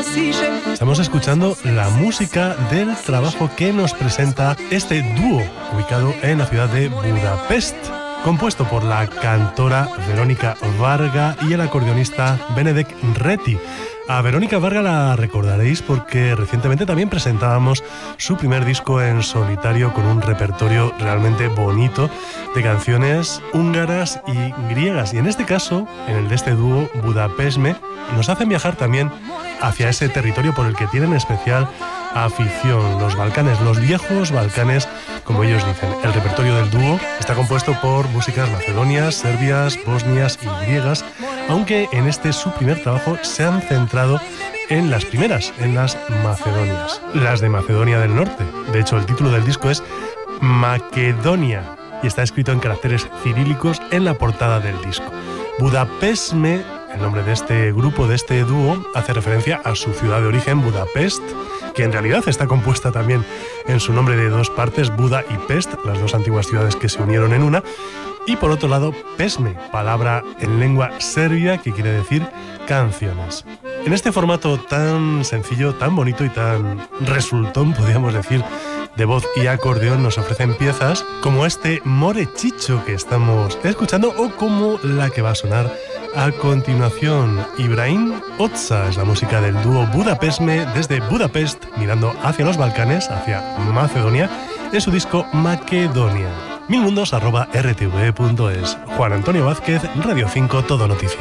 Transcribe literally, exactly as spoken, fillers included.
Estamos escuchando la música del trabajo que nos presenta este dúo ubicado en la ciudad de Budapest, compuesto por la cantora Verónica Varga y el acordeonista Benedek Reti. A Verónica Varga la recordaréis porque recientemente también presentábamos su primer disco en solitario con un repertorio realmente bonito de canciones húngaras y griegas. Y en este caso, en el de este dúo Budapestme, nos hacen viajar también hacia ese territorio por el que tienen especial afición, los Balcanes, los viejos Balcanes, como ellos dicen. El repertorio del dúo está compuesto por músicas macedonias, serbias, bosnias y griegas, aunque en este su primer trabajo se han centrado en las primeras, en las macedonias, las de Macedonia del Norte. De hecho, el título del disco es Makedonia y está escrito en caracteres cirílicos en la portada del disco. Budapestme, el nombre de este grupo, de este dúo, hace referencia a su ciudad de origen, Budapest, que en realidad está compuesta también en su nombre de dos partes, Buda y Pest, las dos antiguas ciudades que se unieron en una. Y por otro lado, pesme, palabra en lengua serbia que quiere decir canciones. En este formato tan sencillo, tan bonito y tan resultón, podríamos decir, de voz y acordeón, nos ofrecen piezas como este More Chicho que estamos escuchando o como la que va a sonar a continuación. Ibrahim Otsa es la música del dúo Budapestme desde Budapest, mirando hacia los Balcanes, hacia Macedonia, en su disco Makedonia. Milmundos arroba r t v punto es. Juan Antonio Vázquez, Radio cinco, Todo Noticias.